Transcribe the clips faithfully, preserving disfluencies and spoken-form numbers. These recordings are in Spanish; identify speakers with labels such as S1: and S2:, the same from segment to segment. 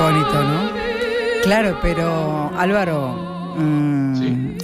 S1: bonito, ¿no? Claro, pero Álvaro, mmm, ¿sí?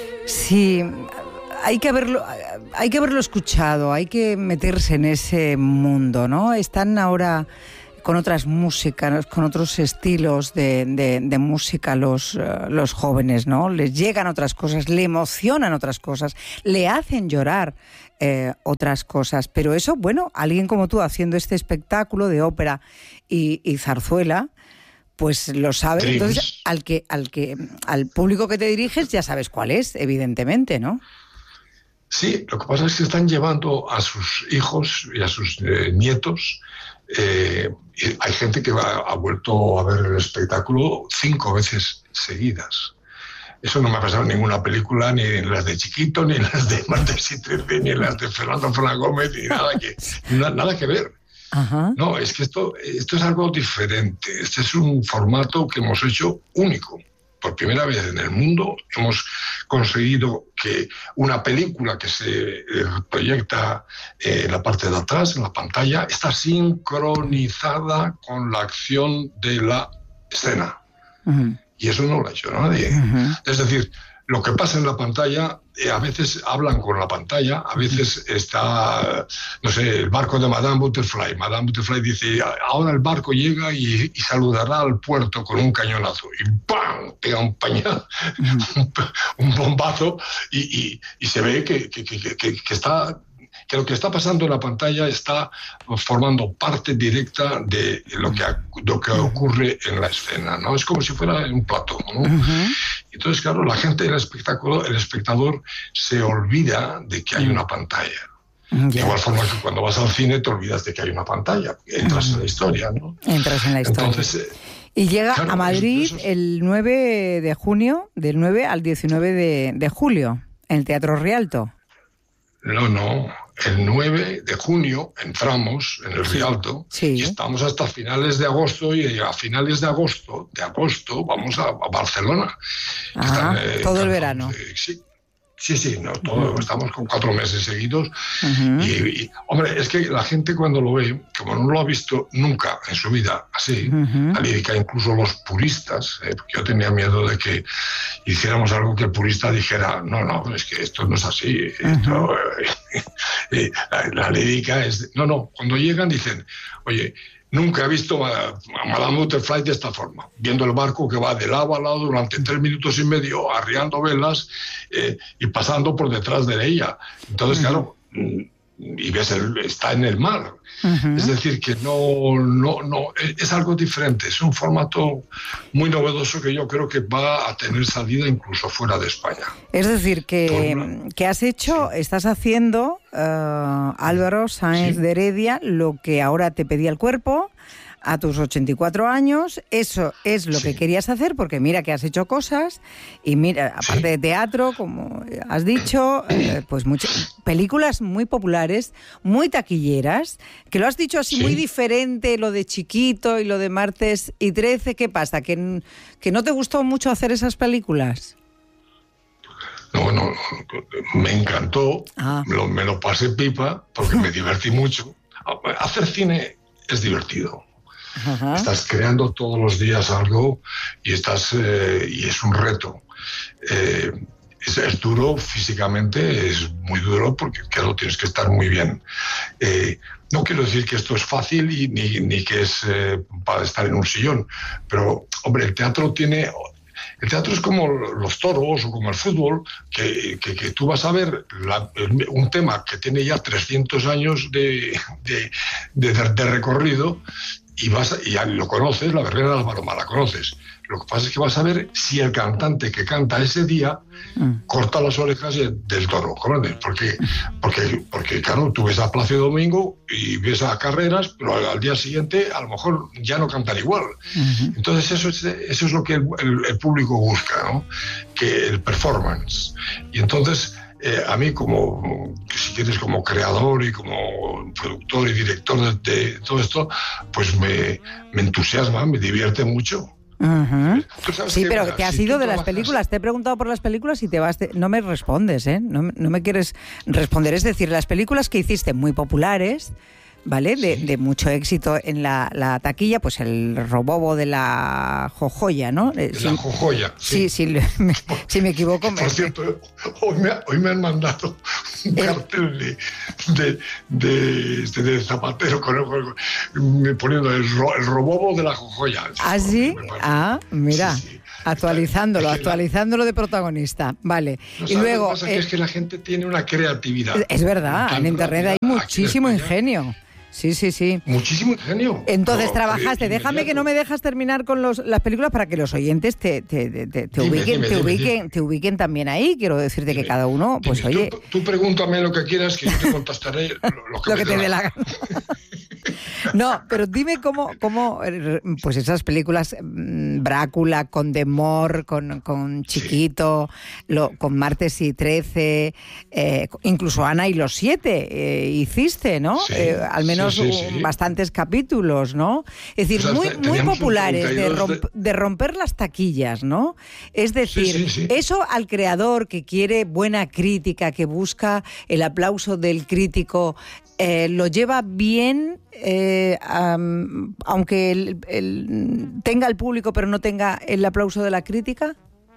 S1: Sí, hay que haberlo, hay que haberlo escuchado, hay que meterse en ese mundo, ¿no? Están ahora con otras músicas, con otros estilos de, de, de música los, uh, los jóvenes, ¿no? Les llegan otras cosas, le emocionan otras cosas, le hacen llorar eh, otras cosas. Pero eso, bueno, alguien como tú haciendo este espectáculo de ópera y, y zarzuela, pues lo sabe. Dreams. Entonces, al que, al que, al público que te diriges ya sabes cuál es, evidentemente, ¿no?
S2: Sí, lo que pasa es que están llevando a sus hijos y a sus eh, nietos. Eh, hay gente que va, ha vuelto a ver el espectáculo cinco veces seguidas. Eso no me ha pasado en ninguna película, ni en las de Chiquito, ni en las de Martes y Trece, ni en las de Fernando Fernández Gómez, ni nada que, na, nada que ver. Ajá. No, es que esto, esto es algo diferente. Este es un formato que hemos hecho único. Por primera vez en el mundo hemos conseguido que una película que se proyecta en la parte de atrás, en la pantalla, está sincronizada con la acción de la escena. Uh-huh. Y eso no lo ha hecho nadie. Uh-huh. Es decir, lo que pasa en la pantalla, eh, a veces hablan con la pantalla, a veces está, no sé, el barco de Madame Butterfly. Madame Butterfly dice, ahora el barco llega y, y saludará al puerto con un cañonazo. Y ¡pam! Pega un pañal, un, un bombazo, y, y, y se ve que, que, que, que, que está... que lo que está pasando en la pantalla está formando parte directa de lo que, lo que ocurre en la escena, ¿no? Es como si fuera un plató, ¿no? Uh-huh. Entonces, claro, la gente del espectáculo, el espectador, se olvida de que hay una pantalla. Yeah. De igual forma que cuando vas al cine te olvidas de que hay una pantalla, entras uh-huh. en la historia, ¿no?
S1: Entras en la historia. Entonces, eh, y llega claro, a Madrid esos... el nueve de junio, del nueve al diecinueve de, de julio, en el Teatro Rialto.
S2: No, no. El nueve de junio entramos en el Rialto sí. y estamos hasta finales de agosto, y a finales de agosto, de agosto vamos a, a Barcelona.
S1: Ajá, Están, eh, todo el verano.
S2: Eh, sí. Sí, sí, no, todo, uh-huh. estamos con cuatro meses seguidos. Uh-huh. Y, y, hombre, es que la gente cuando lo ve, como no lo ha visto nunca en su vida así, uh-huh. la lírica, incluso los puristas, eh, porque yo tenía miedo de que hiciéramos algo que el purista dijera, no, no, es que esto no es así. Uh-huh. Esto, eh, eh, la, la lírica es... No, no, cuando llegan dicen, oye... Nunca he visto a, a Madame Butterfly de esta forma, viendo el barco que va de lado a lado durante tres minutos y medio, arriando velas eh, y pasando por detrás de ella. Entonces, uh-huh. claro, y ves, el, está en el mar. Uh-huh. Es decir, que no, no, no, es algo diferente, es un formato muy novedoso que yo creo que va a tener salida incluso fuera de España.
S1: Es decir, que, una... que has hecho, sí. estás haciendo, uh, Álvaro Sáenz sí. de Heredia, lo que ahora te pedía el cuerpo, a tus ochenta y cuatro años, eso es lo sí. que querías hacer, porque mira que has hecho cosas, y mira, aparte sí. de teatro, como has dicho, eh, pues muchas películas muy populares, muy taquilleras, que lo has dicho así sí. muy diferente, lo de Chiquito y lo de Martes y Trece. ¿Qué pasa? ¿Que, que no te gustó mucho hacer esas películas?
S2: No, no, me encantó, ah. me, lo, me lo pasé pipa, porque me divertí mucho. Hacer cine es divertido. Ajá. Estás creando todos los días algo y estás eh, y es un reto. Eh, es, es duro físicamente, es muy duro porque claro, tienes que estar muy bien. Eh, no quiero decir que esto es fácil y, ni, ni que es eh, para estar en un sillón, pero hombre, el teatro tiene... El teatro es como los toros o como el fútbol, que, que, que tú vas a ver la, un tema que tiene ya trescientos años de, de, de, de recorrido y, vas a, y ya lo conoces, la verbena de Álvaro Mala la conoces. Lo que pasa es que vas a ver si el cantante que canta ese día mm. corta las orejas del toro, ¿comprendes? Porque, porque, porque, claro, tú ves a Plácido Domingo y ves a Carreras, pero al, al día siguiente a lo mejor ya no cantan igual. Uh-huh. Entonces eso es, eso es lo que el, el, el público busca, ¿no? Que el performance. Y entonces... Eh, a mí como, si quieres, como creador y como productor y director de, de todo esto, pues me, me entusiasma, me divierte mucho.
S1: Uh-huh. Sí, pero mira, te has si ido de trabajas... las películas. Te he preguntado por las películas y te vas de... no me respondes, ¿eh? No, no me quieres responder. Es decir, las películas que hiciste muy populares, ¿vale? De, sí. de mucho éxito en la, la taquilla, pues el robobo de la Jojoya, ¿no?
S2: De
S1: si,
S2: la Jojoya.
S1: Sí, sí, sí me, si me equivoco.
S2: Por me... cierto, hoy me, hoy me han mandado un eh. cartel de, de, de, de, de Zapatero con, con, con, poniendo el, ro, el robobo de la Jojoya.
S1: ¿Ah, sí? Ah, mira. Sí, sí. Actualizándolo, es que actualizándolo la... de protagonista, vale.
S2: No,
S1: y luego
S2: lo que pasa eh, es que la gente tiene una creatividad.
S1: Es verdad, en internet hay muchísimo ingenio. Sí, sí, sí.
S2: Muchísimo ingenio.
S1: Entonces no, trabajaste. Déjame que no me dejas terminar con los, las películas para que los oyentes te, te, te, te, te, dime, ubiquen, dime, te, dime, ubiquen, dime. te ubiquen también ahí. Quiero decirte dime, que cada uno, pues
S2: dime,
S1: oye...
S2: Tú, tú pregúntame lo que quieras, que yo te contestaré lo, lo que,
S1: lo
S2: me
S1: que te dé la gana. No, pero dime cómo, cómo pues esas películas, Brácula, con Demor, con, con Chiquito, sí. lo, con Martes y Trece, eh, incluso Ana y los Siete, eh, hiciste, ¿no? Sí, eh, al menos sí, sí, sí. bastantes capítulos, ¿no? Es decir, o sea, muy, muy populares de, romp, de romper las taquillas, ¿no? Es decir, sí, sí, sí. eso al creador que quiere buena crítica, que busca el aplauso del crítico, eh, lo lleva bien, eh, um, aunque el, el, tenga el público pero no tenga el aplauso de la crítica.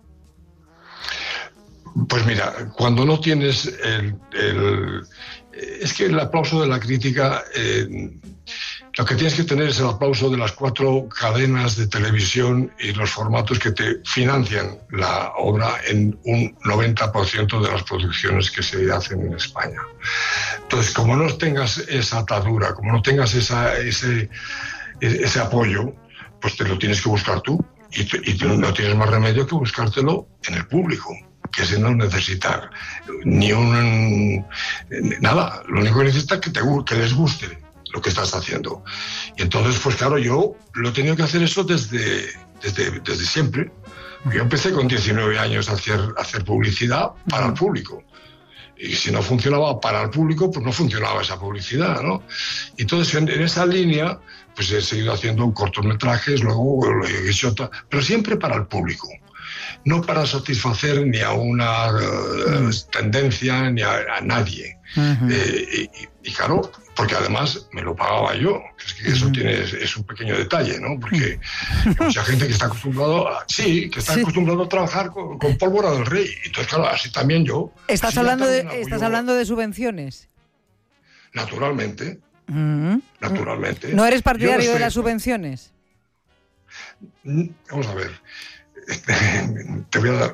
S2: Pues mira, cuando no tienes el, el es que el aplauso de la crítica, eh, lo que tienes que tener es el aplauso de las cuatro cadenas de televisión y los formatos que te financian la obra en un noventa por ciento de las producciones que se hacen en España. Entonces, como no tengas esa atadura, como no tengas esa, ese, ese apoyo, pues te lo tienes que buscar tú y, y no tienes más remedio que buscártelo en el público, que ese no necesita ni un... nada, lo único que necesita es que, te, que les guste lo que estás haciendo. Y entonces, pues claro, yo lo he tenido que hacer eso desde, desde, desde siempre. Yo empecé con diecinueve años a hacer, a hacer publicidad para el público. Y si no funcionaba para el público, pues no funcionaba esa publicidad, ¿no? Y entonces, en, en esa línea, pues he seguido haciendo cortometrajes, luego lo he hecho, pero siempre para el público. No para satisfacer ni a una uh, tendencia ni a, a nadie. Uh-huh. eh, y, y claro, porque además me lo pagaba yo, que es que eso uh-huh. tiene, es, es un pequeño detalle, ¿no? Porque hay mucha gente que está acostumbrado a, sí, que está sí. acostumbrado a trabajar con, con pólvora del rey. Entonces, claro, así también yo.
S1: ¿Estás, hablando de, ¿estás hablando de subvenciones?
S2: Naturalmente.
S1: Uh-huh.
S2: Naturalmente.
S1: ¿No eres partidario no de las subvenciones?
S2: Vamos a ver. Te voy a dar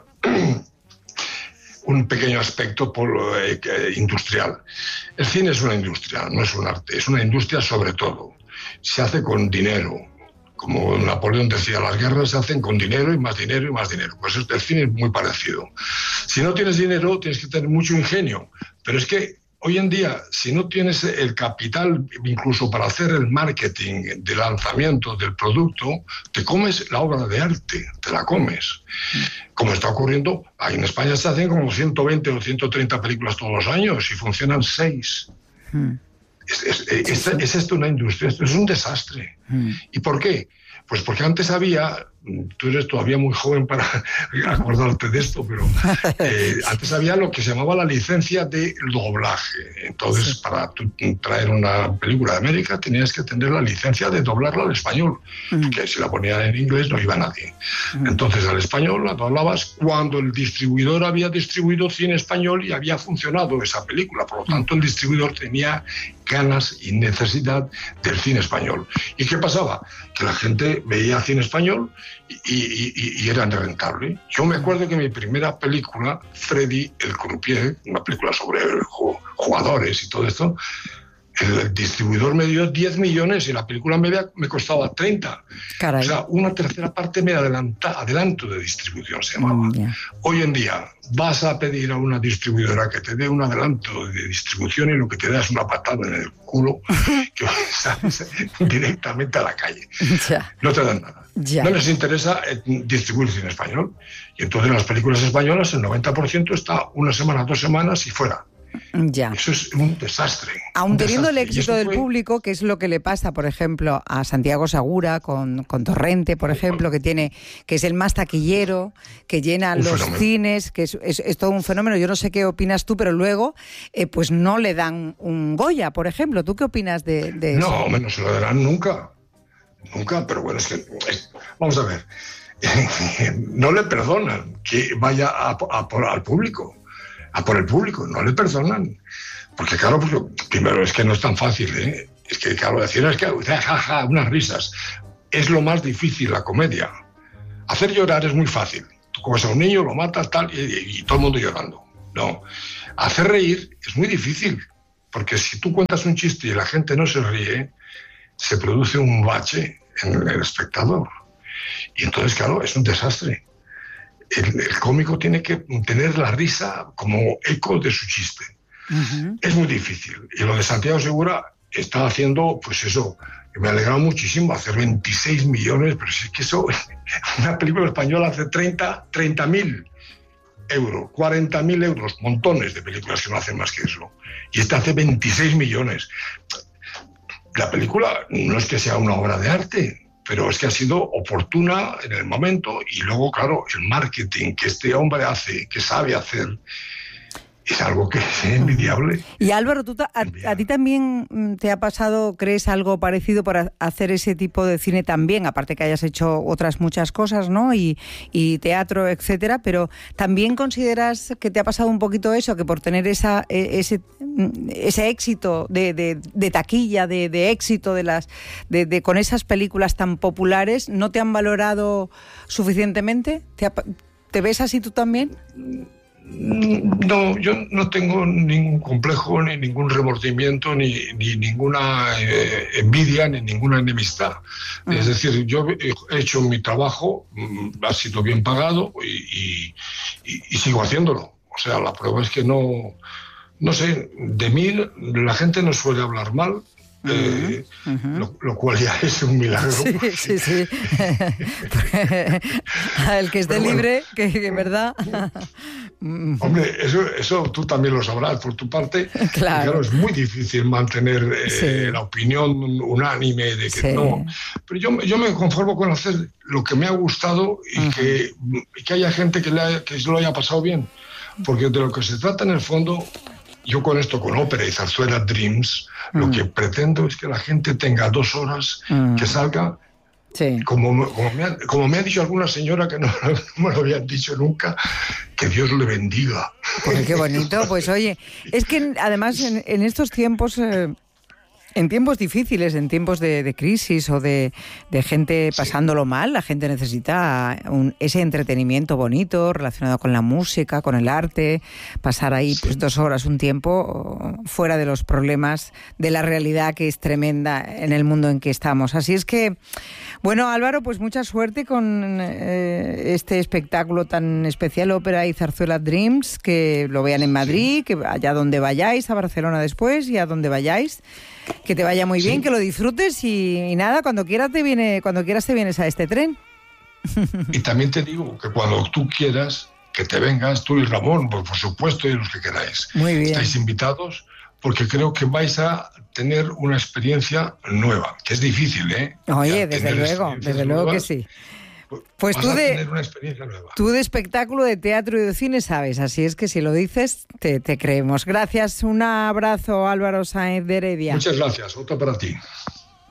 S2: un pequeño aspecto por, eh, industrial. El cine es una industria, no es un arte, es una industria sobre todo. Se hace con dinero. Como Napoleón decía, las guerras se hacen con dinero y más dinero y más dinero. Pues el cine es muy parecido. Si no tienes dinero, tienes que tener mucho ingenio. Pero es que hoy en día, si no tienes el capital, incluso para hacer el marketing de lanzamiento del producto, te comes la obra de arte, te la comes. Como está ocurriendo, ahí en España se hacen como ciento veinte o ciento treinta películas todos los años y funcionan seis. Mm. Es, es, es, es, es esto una industria, esto es un desastre. Mm. ¿Y por qué? Pues porque antes había, tú eres todavía muy joven para acordarte de esto, pero eh, antes había lo que se llamaba la licencia de doblaje. Entonces, sí. para tú traer una película de América tenías que tener la licencia de doblarla al español, mm. porque si la ponían en inglés no iba nadie. Mm. Entonces, al español la doblabas cuando el distribuidor había distribuido cine español y había funcionado esa película. Por lo tanto, el distribuidor tenía ganas y necesidad del cine español. ¿Y qué pasaba? Que la gente veía cine español y, y, y, y era rentable. Yo me acuerdo que mi primera película, Freddy el Croupier, una película sobre jugadores y todo esto, el distribuidor me dio diez millones y la película media me costaba treinta. Caray. O sea, una tercera parte me adelanta, adelanto de distribución se llamaba. Mm, yeah. Hoy en día vas a pedir a una distribuidora que te dé un adelanto de distribución y lo que te da es una patada en el culo que sales directamente a la calle. Yeah. No te dan nada. Yeah. No les interesa distribuir cine español. Y entonces las películas españolas el noventa por ciento está una semana, dos semanas y fuera.
S1: Ya.
S2: Eso es un desastre.
S1: Aún
S2: un
S1: teniendo
S2: desastre.
S1: el éxito del fue... público, que es lo que le pasa, por ejemplo, a Santiago Segura con, con Torrente, por ejemplo, que tiene, que es el más taquillero, que llena un los fenómeno. cines, que es, es, es todo un fenómeno. Yo no sé qué opinas tú, pero luego eh, pues no le dan un Goya, por ejemplo. ¿Tú qué opinas de, de
S2: no,
S1: eso?
S2: No, no se lo darán nunca. Nunca, pero bueno, es que... Es, vamos a ver. No le perdonan que vaya a, a por al público. A por el público, no le perdonan. Porque claro, porque, primero es que no es tan fácil, ¿eh? Es que claro, decir es que jaja, ja, unas risas. Es lo más difícil la comedia. Hacer llorar es muy fácil. Tú coges a un niño, lo matas, tal, y, y, y todo el mundo llorando. No. Hacer reír es muy difícil. Porque si tú cuentas un chiste y la gente no se ríe, se produce un bache en el espectador. Y entonces, claro, es un desastre. El, el cómico tiene que tener la risa como eco de su chiste. Uh-huh. Es muy difícil. Y lo de Santiago Segura está haciendo, pues eso, me ha alegrado muchísimo, hacer veintiséis millones, pero si es que eso, una película española hace treinta mil euros, cuarenta mil euros, montones de películas que no hacen más que eso. Y esta hace veintiséis millones. La película no es que sea una obra de arte, pero es que ha sido oportuna en el momento y luego, claro, el marketing que este hombre hace, que sabe hacer, es algo que es envidiable.
S1: Y Álvaro, ¿tú a, a ti también te ha pasado, crees, algo parecido para hacer ese tipo de cine también? Aparte que hayas hecho otras muchas cosas, ¿no? Y, y teatro, etcétera, pero ¿también consideras que te ha pasado un poquito eso, que por tener esa ese, ese éxito de, de, de taquilla, de, de éxito de las de, de con esas películas tan populares, no te han valorado suficientemente? ¿Te, ha, ¿te ves así tú también?
S2: No, yo no tengo ningún complejo, ni ningún remordimiento, ni, ni ninguna eh, envidia, ni ninguna enemistad. Uh-huh. Es decir, yo he hecho mi trabajo, ha sido bien pagado y, y, y sigo haciéndolo. O sea, la prueba es que no, no sé, de mí la gente no suele hablar mal. Uh-huh, eh, uh-huh. Lo, lo cual ya es un milagro.
S1: Sí, sí, sí. El que esté bueno, libre, que, que verdad.
S2: Hombre, eso, eso tú también lo sabrás por tu parte.
S1: Claro,
S2: claro es muy difícil mantener eh, sí. la opinión unánime de que sí. no. Pero yo, yo me conformo con hacer lo que me ha gustado y uh-huh. que, que haya gente que, le haya, que se lo haya pasado bien. Porque de lo que se trata en el fondo, yo con esto, con ópera y zarzuela Dreams, mm. lo que pretendo es que la gente tenga dos horas mm. que salga. Sí. Como, como, me ha, como me ha dicho alguna señora que no, no me lo habían dicho nunca, que Dios le bendiga.
S1: Pues qué bonito. Pues oye, es que además en, en estos tiempos... Eh... En tiempos difíciles, en tiempos de, de crisis o de, de gente pasándolo sí. mal, la gente necesita un, ese entretenimiento bonito relacionado con la música, con el arte, pasar ahí sí. pues dos horas, un tiempo fuera de los problemas de la realidad que es tremenda en el mundo en que estamos. Así es que, bueno, Álvaro, pues mucha suerte con eh, este espectáculo tan especial, Ópera y Zarzuela Dreams, que lo vean en Madrid, sí. que allá donde vayáis, a Barcelona después y a donde vayáis. Que te vaya muy bien, sí. que lo disfrutes y, y nada, cuando quieras te viene, cuando quieras te vienes a este tren.
S2: Y también te digo que cuando tú quieras que te vengas, tú y Ramón, por, por supuesto, y los que queráis.
S1: Muy bien.
S2: Estáis invitados porque creo que vais a tener una experiencia nueva, que es difícil, ¿eh?
S1: Oye, ya, desde luego, desde luego nuevas, que sí. Pues tú de,
S2: una experiencia nueva.
S1: tú de espectáculo, de teatro y de cine sabes, así es que si lo dices, te, te creemos. Gracias, un abrazo, Álvaro Sáenz de Heredia.
S2: Muchas gracias, otro para ti.